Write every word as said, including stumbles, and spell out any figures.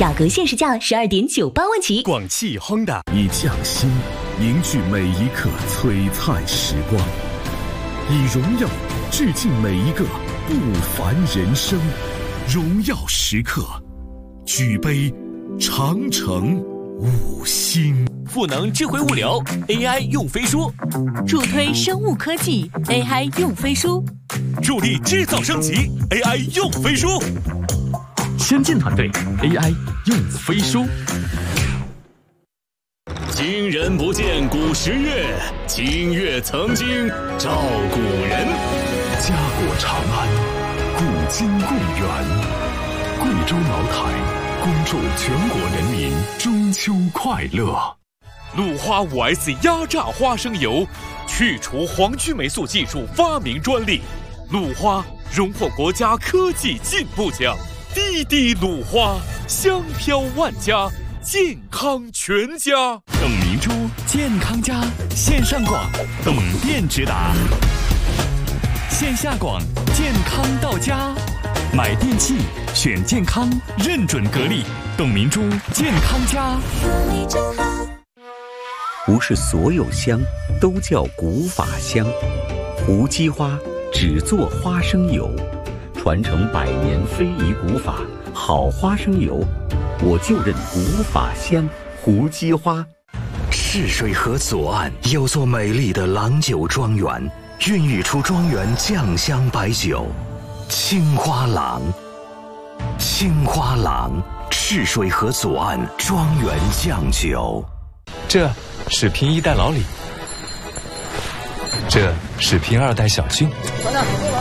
雅阁限时价十二点九八万起。 广汽 Honda 以匠心凝聚每一刻璀璨时光，以荣耀致敬每一个不凡人生。荣耀时刻，举杯长城五星。 赋能智慧物流 A I 用飞书， 助推生物科技 A I 用飞书， 助力制造升级 A I 用飞书。 先进团队 A I 用飞书。 今人不见古时月，今月曾经照古人。 家国长安，古今共源。贵州茅台恭祝全国人民中秋快乐。 鲁花 五 S 压榨花生油，去除黄曲霉素技术发明专利。鲁花荣获国家科技进步奖。滴滴鲁花，香飘万家，健康全家。 董明珠健康家线上广，董店直达；线下广，健康到家。买电器选健康，认准格力，董明珠健康家。 不是所有香都叫古法香，胡姬花只做花生油，传承百年非遗古法，好花生油，我就认古法香胡姬花。 泗水河左岸有座美丽的郎酒庄园，孕育出庄园酱香白酒青花郎。青花郎，泗水河左岸庄园酱酒。 这是拼一代老李，这是拼二代小俊。 等等。